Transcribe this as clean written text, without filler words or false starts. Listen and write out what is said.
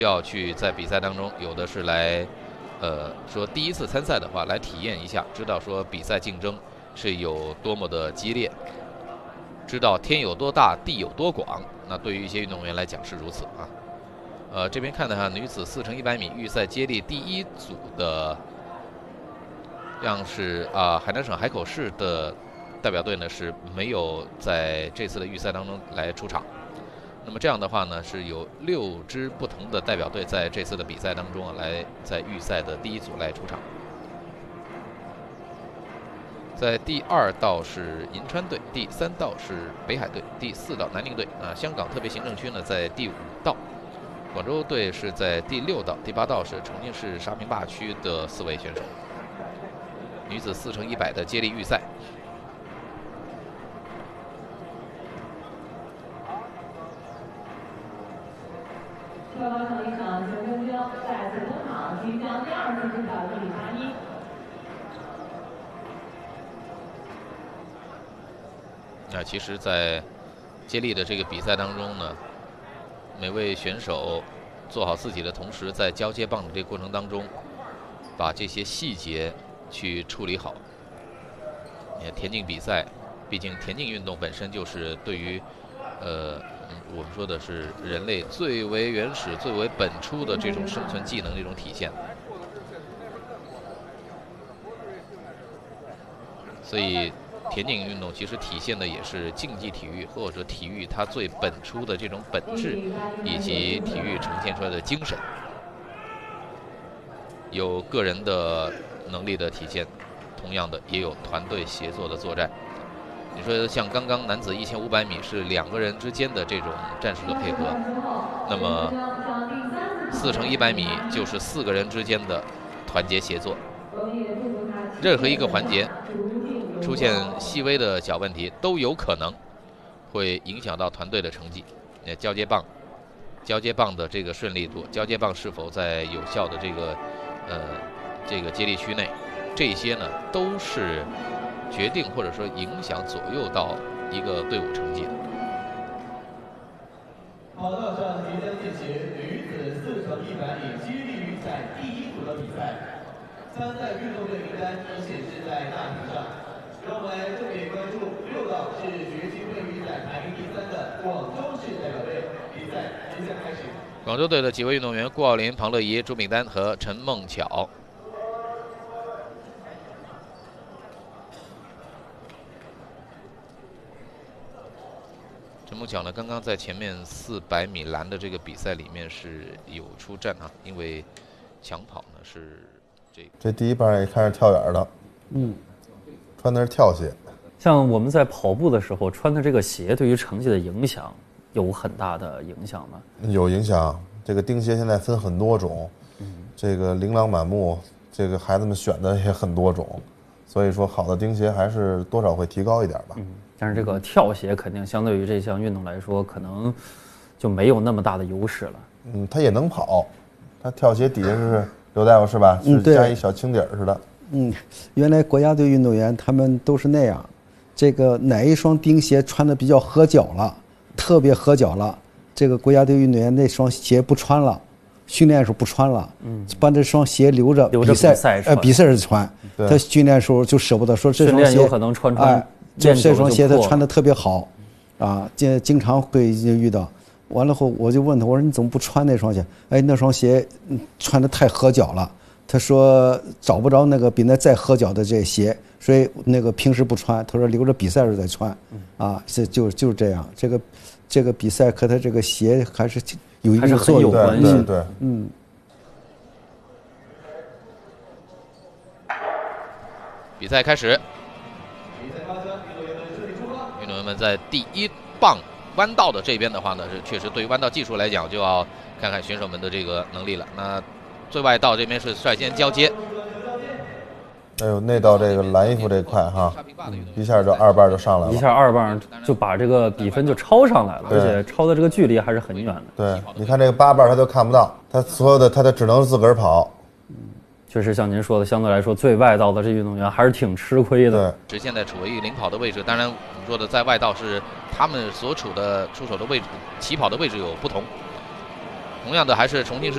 要去在比赛当中，有的是来，说第一次参赛的话，来体验一下，知道说比赛竞争是有多么的激烈，知道天有多大，地有多广。那对于一些运动员来讲是如此啊。这边看的哈，女子4乘100米预赛接力第一组的，像是海南省海口市的代表队呢是没有在这次的预赛当中来出场。那么这样的话呢，是有6支不同的代表队在这次的比赛当中来在预赛的第一组来出场。在第2道是银川队，第3道是北海队，第4道南宁队。香港特别行政区呢在第5道，广州队是在第6道，第8道是重庆市沙坪坝区的4位选手。女子4乘100的接力预赛。 跳高场一场9分钟，再次登场，即将第2次指导第81。 其实，在接力的这个比赛当中呢，每位选手做好自己的同时，在交接棒的这个过程当中，把这些细节去处理好。田径比赛，毕竟田径运动本身就是对于我们说的是人类最为原始、最为本初的这种生存技能的一种体现。所以，田径运动其实体现的也是竞技体育或者体育它最本初的这种本质，以及体育呈现出来的精神。有个人的能力的体现，同样的也有团队协作的作战。你说像刚刚男子1500米是2个人之间的这种战术的配合，那么4乘100米就是4个人之间的团结协作。任何一个环节出现细微的小问题，都有可能会影响到团队的成绩。交接棒的这个顺利度，交接棒是否在有效的这个接力区内，这些呢都是决定或者说影响左右到一个队伍成绩的。 跑道上即将进行女子4乘100米接力预赛第1组的比赛，参赛运动队名单已显示在大屏上。让我们重点关注6道是决击会预赛排名第3的广州市代表队，比赛即将开始。 广州队的几位运动员：顾奥林、庞乐怡、朱炳丹和陈梦巧。陈梦巧呢，刚刚在前面400米栏的这个比赛里面是有出战啊，因为抢跑呢是这第一棒也看是跳远的，穿的是跳鞋。 像我们在跑步的时候穿的这个鞋，对于成绩的影响有很大的影响吗？ 有影响。这个钉鞋现在分很多种，这个琳琅满目，这个孩子们选的也很多种，所以说好的钉鞋还是多少会提高一点吧。 但是这个跳鞋肯定相对于这项运动来说，可能就没有那么大的优势了。 他也能跑，他跳鞋底下是刘大夫是吧？是加一小青底儿似的。 原来国家队运动员他们都是那样，这个哪一双钉鞋穿的比较合脚了，特别合脚了，这个国家队运动员那双鞋不穿了，训练的时候不穿了，把这双鞋留着比赛时穿。他训练的时候就舍不得，说这双鞋有可能穿这双鞋他穿的特别好，经常会遇到。完了后我就问他，我说你怎么不穿那双鞋？那双鞋穿的太合脚了。他说找不着那个比那再合脚的这鞋，所以那个平时不穿。他说留着比赛时再穿。就是这样。这个比赛和他这个鞋还是有一定作用。 对。 比赛开始。运动员们在第1棒弯道的这边的话呢，是确实对于弯道技术来讲，就要看看选手们的这个能力了。那最外道这边是率先交接。 内道这个蓝衣服这块哈，一下就2棒就上来了， 一下2棒就把这个比分就超上来了，而且超的这个距离还是很远的。 对，你看这个8棒他都看不到，他所有的他只能自个儿跑。 确实像您说的，相对来说最外道的这运动员还是挺吃亏的。 对，现在处于领跑的位置，当然我们说的在外道是他们所处的出手的位置、起跑的位置有不同。同样的，还是重庆市